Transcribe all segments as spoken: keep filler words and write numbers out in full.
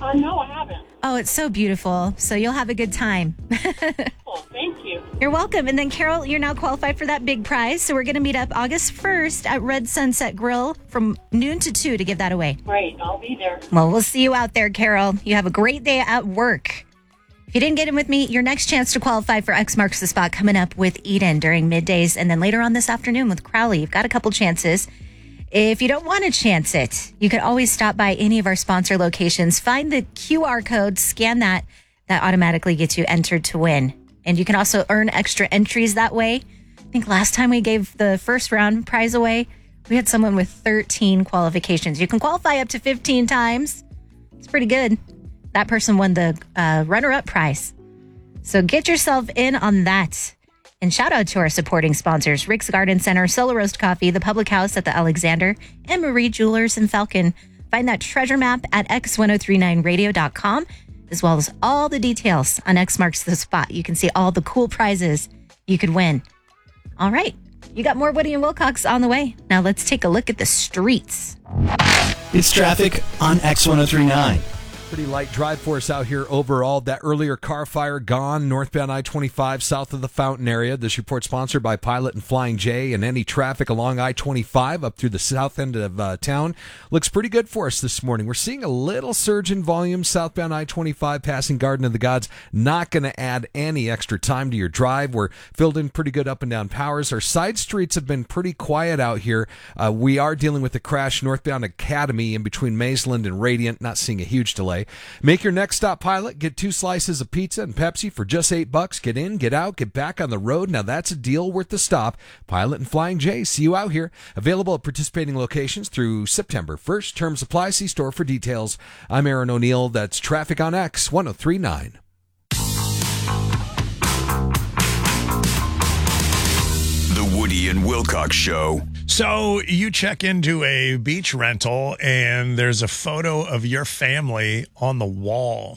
Uh, no, I haven't. Oh, it's so beautiful. So you'll have a good time. Cool. Thank you. You're welcome. And then, Carol, you're now qualified for that big prize. So we're going to meet up August first at Red Sunset Grill from noon to two to give that away. Great. I'll be there. Well, we'll see you out there, Carol. You have a great day at work. If you didn't get in with me, your next chance to qualify for X Marks the Spot coming up with Eden during middays and then later on this afternoon with Crowley. You've got a couple chances. If you don't want to chance it, you could always stop by any of our sponsor locations, find the Q R code, scan that. That automatically gets you entered to win. And you can also earn extra entries that way. I think last time we gave the first round prize away, we had someone with thirteen qualifications. You can qualify up to fifteen times. It's pretty good. That person won the uh, runner-up prize. So get yourself in on that. And shout out to our supporting sponsors, Rick's Garden Center, Solo Roast Coffee, the Public House at the Alexander, and Marie Jewelers in Falcon. Find that treasure map at x ten thirty-nine radio dot com, as well as all the details on X Marks the Spot. You can see all the cool prizes you could win. All right. You got more Woody and Wilcox on the way. Now let's take a look at the streets. It's traffic on X ten thirty-nine. Pretty light drive for us out here overall. That earlier car fire gone northbound I twenty-five south of the Fountain area. This report sponsored by Pilot and Flying J, and any traffic along I twenty-five up through the south end of uh, town looks pretty good for us this morning. We're seeing a little surge in volume southbound I twenty-five passing Garden of the Gods. Not going to add any extra time to your drive. We're filled in pretty good up and down powers. Our side streets have been pretty quiet out here. Uh, we are dealing with a crash northbound Academy in between Mazeland and Radiant. Not seeing a huge delay. Make your next stop, Pilot. Get two slices of pizza and Pepsi for just eight bucks. Get in, get out, get back on the road. Now that's a deal worth the stop. Pilot and Flying J, see you out here. Available at participating locations through September first. Terms apply. See store for details. I'm Aaron O'Neill. That's Traffic on X ten thirty-nine. The Woody and Wilcox Show. So you check into a beach rental and there's a photo of your family on the wall.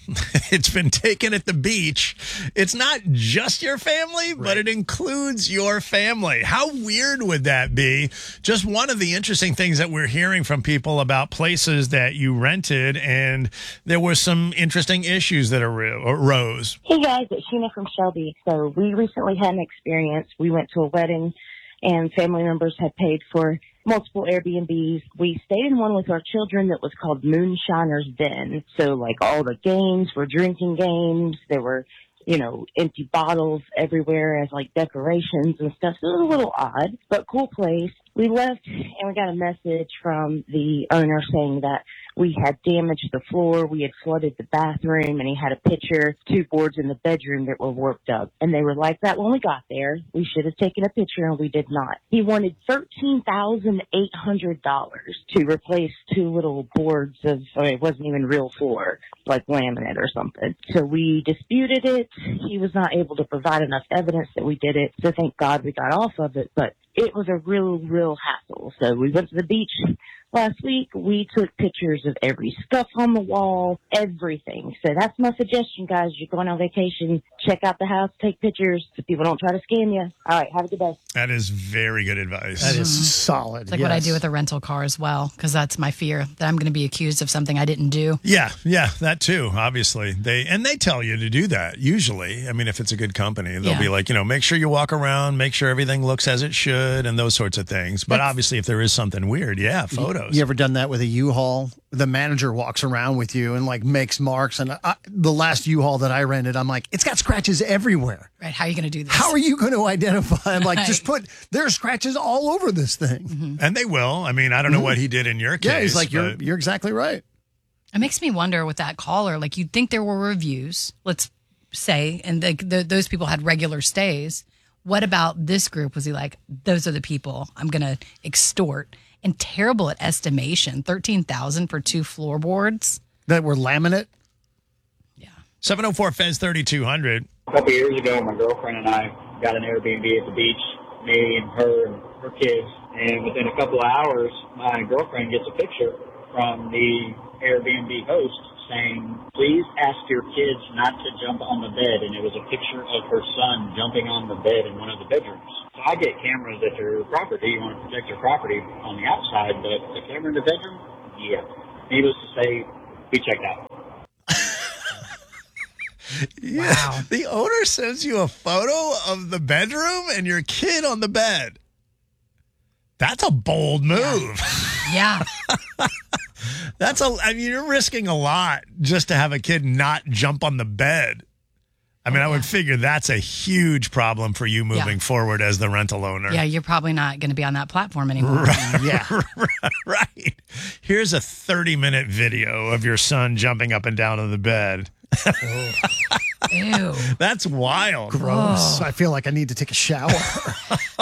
It's been taken at the beach. It's not just your family, right, but it includes your family. How weird would that be? Just one of the interesting things that we're hearing from people about places that you rented, and there were some interesting issues that arose. Hey guys, it's Sheena from Shelby. So we recently had an experience. We went to a wedding and family members had paid for multiple Airbnbs. We stayed in one with our children that was called Moonshiner's Den. So like all the games were drinking games. There were, you know, empty bottles everywhere as like decorations and stuff. So it was a little odd, but cool place. We left and we got a message from the owner saying that we had damaged the floor, we had flooded the bathroom, and he had a picture, two boards in the bedroom that were warped up. And they were like that when we got there. We should have taken a picture, and we did not. He wanted thirteen thousand eight hundred dollars to replace two little boards of, I mean, it wasn't even real floor, like laminate or something. So we disputed it. He was not able to provide enough evidence that we did it, so thank God we got off of it. But it was a real, real hassle. So we went to the beach last week. We took pictures of every stuff on the wall, everything. So that's my suggestion, guys. You're going on vacation, check out the house, take pictures so people don't try to scam you. All right, have a good day. That is very good advice. That is mm-hmm. solid. It's like yes. what I do with a rental car as well, because that's my fear, that I'm going to be accused of something I didn't do. Yeah, yeah, that too, obviously. They And they tell you to do that, usually. I mean, if it's a good company, they'll yeah. be like, you know, make sure you walk around, make sure everything looks as it should, and those sorts of things. But that's, obviously, if there is something weird, yeah, photos. You ever done that with a U-Haul? The manager walks around with you and like makes marks. And I, the last U-Haul that I rented, I'm like, it's got scratches everywhere. Right. How are you going to do this? How are you going to identify? I'm like, right. just put, there are scratches all over this thing. Mm-hmm. And they will. I mean, I don't know mm-hmm. what he did in your case. Yeah, he's like, but... you're, you're exactly right. It makes me wonder with that caller, like you'd think there were reviews, let's say, and the, the, those people had regular stays. What about this group? Was he like, those are the people I'm going to extort? And terrible at estimation. thirteen thousand dollars for two floorboards. That were laminate? Yeah. seven oh four F E Z thirty-two hundred. A couple years ago, my girlfriend and I got an Airbnb at the beach, me and her and her kids. And within a couple of hours, my girlfriend gets a picture from the Airbnb host saying, please ask your kids not to jump on the bed. And it was a picture of her son jumping on the bed in one of the bedrooms. So I get cameras at your property. You want to protect your property on the outside, but the camera in the bedroom, yeah. Needless to say, we checked out. Yeah. Wow. The owner sends you a photo of the bedroom and your kid on the bed. That's a bold move. Yeah. That's a, I mean, you're risking a lot just to have a kid not jump on the bed. I mean, oh, I would yeah. figure that's a huge problem for you moving yeah. forward as the rental owner. Yeah, you're probably not going to be on that platform anymore. Right. Yeah. Right. Here's a thirty minute video of your son jumping up and down on the bed. Oh. Ew. That's wild. Gross. Oh. I feel like I need to take a shower. oh,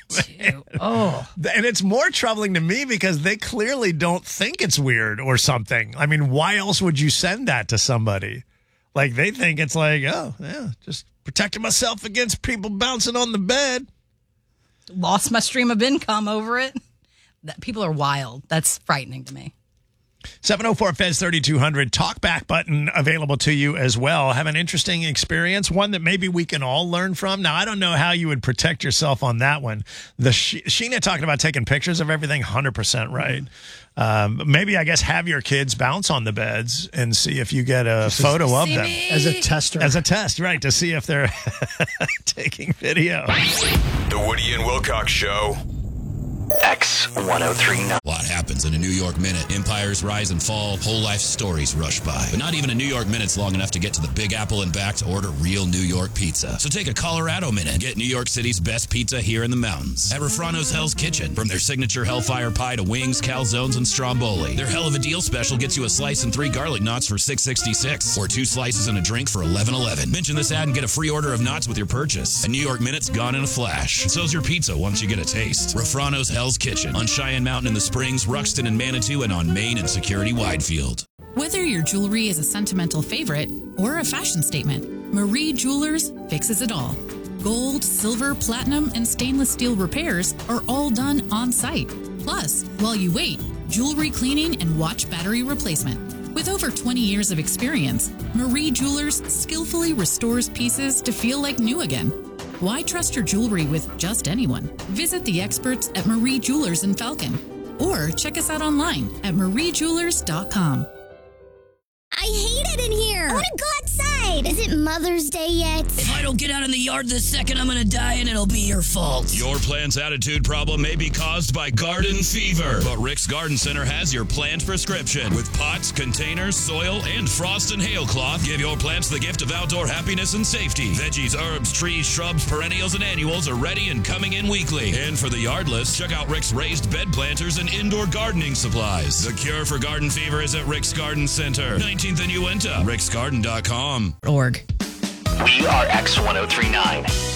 oh. And it's more troubling to me because they clearly don't think it's weird or something. I mean, why else would you send that to somebody? Like, they think it's like, oh, yeah, just protecting myself against people bouncing on the bed. Lost my stream of income over it. That people are wild. That's frightening to me. seven oh four F E Z thirty-two hundred. Talkback button available to you as well. Have an interesting experience, one that maybe we can all learn from. Now, I don't know how you would protect yourself on that one. The She- Sheena talking about taking pictures of everything, one hundred percent right. Um, maybe, I guess, have your kids bounce on the beds and see if you get a Just photo of them. Me. As a tester. As a test, right, to see if they're taking video. The Woody and Wilcox Show. X one oh three nine. A lot happens in a New York minute. Empires rise and fall. Whole life stories rush by. But not even a New York minute's long enough to get to the Big Apple and back to order real New York pizza. So take a Colorado minute and get New York City's best pizza here in the mountains. At Refrano's Hell's Kitchen. From their signature Hellfire Pie to wings, calzones, and stromboli. Their hell of a deal special gets you a slice and three garlic knots for six sixty-six. Or two slices and a drink for eleven eleven. Mention this ad and get a free order of knots with your purchase. A New York minute's gone in a flash. And so's your pizza once you get a taste. Refrano's Hell's Kitchen on Cheyenne Mountain in the Springs, Ruxton and Manitou, and on Main and Security Widefield. Whether your jewelry is a sentimental favorite or a fashion statement, Marie Jewelers fixes it all. Gold, silver, platinum, and stainless steel repairs are all done on site. Plus, while you wait, jewelry cleaning and watch battery replacement. With over twenty years of experience, Marie Jewelers skillfully restores pieces to feel like new again. Why trust your jewelry with just anyone? Visit the experts at Marie Jewelers in Falcon or check us out online at marie jewelers dot com. I hate it in here. I want to go outside. Is it Mother's Day yet? If I don't get out in the yard this second, I'm going to die and it'll be your fault. Your plant's attitude problem may be caused by garden fever. But Rick's Garden Center has your plant prescription. With pots, containers, soil, and frost and hail cloth, give your plants the gift of outdoor happiness and safety. Veggies, herbs, trees, shrubs, perennials, and annuals are ready and coming in weekly. And for the yardless, check out Rick's raised bed planters and indoor gardening supplies. The cure for garden fever is at Rick's Garden Center. nineteenth and Uinta. rick's garden dot com. Org. We are X one oh three nine.